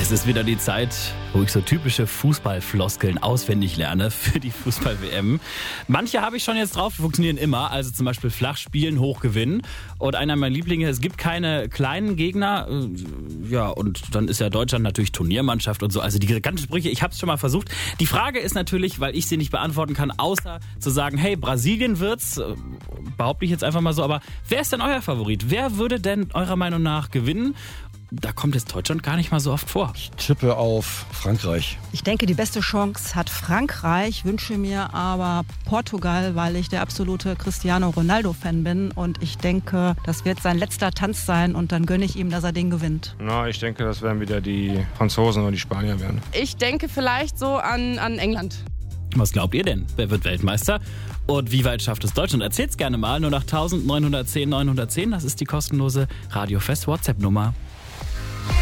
Es ist wieder die Zeit, wo ich so typische Fußballfloskeln auswendig lerne für die Fußball-WM. Manche habe ich schon jetzt drauf, die funktionieren immer. Also zum Beispiel flach spielen, hoch gewinnen. Und einer meiner Lieblinge, es gibt keine kleinen Gegner. Ja, und dann ist ja Deutschland natürlich Turniermannschaft und so. Also die ganzen Sprüche, ich habe es schon mal versucht. Die Frage ist natürlich, weil ich sie nicht beantworten kann, außer zu sagen, hey, Brasilien wird's, behaupte ich jetzt einfach mal so. Aber wer ist denn euer Favorit? Wer würde denn eurer Meinung nach gewinnen? Da kommt jetzt Deutschland gar nicht mal so oft vor. Ich tippe auf Frankreich. Ich denke, die beste Chance hat Frankreich, wünsche mir aber Portugal, weil ich der absolute Cristiano Ronaldo-Fan bin. Und ich denke, das wird sein letzter Tanz sein und dann gönne ich ihm, dass er den gewinnt. Na, ich denke, das werden wieder die Franzosen oder die Spanier werden. Ich denke vielleicht so an England. Was glaubt ihr denn? Wer wird Weltmeister? Und wie weit schafft es Deutschland? Erzählt's gerne mal. Nur nach 1910 910. Das ist die kostenlose Radio Fest WhatsApp-Nummer.